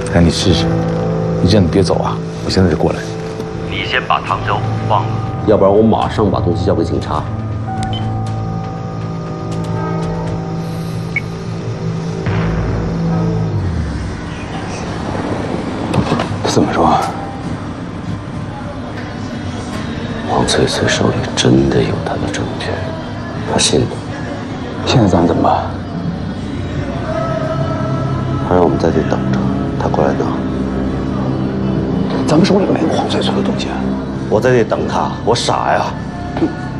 那你试试，你这样你别走啊，我现在就过来。 你先把汤粥忘了， 要不然我马上把东西交给警察。 他怎么说？ 王翠翠手里真的有他的证据，他信了。 现在咱们怎么办？ 他让我们在这等着，他过来拿。 咱们手里没有黄翠翠的东西啊。 我在这等他，我傻呀。